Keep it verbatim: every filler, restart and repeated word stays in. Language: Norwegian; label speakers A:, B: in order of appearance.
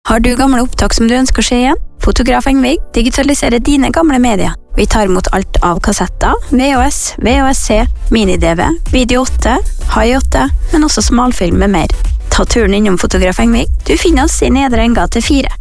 A: Har du gamle opptak som du ønsker å se igjen? Fotograf Engvig digitaliserer dine gamle medier. Vi tar imot alt av kassetter, V H S, V H S C, mini-D V, Video åtte, High åtte, men også smalfilm med mer. Ta turen innom Fotograf Engvig. Du finner oss i Nedre Engate fire.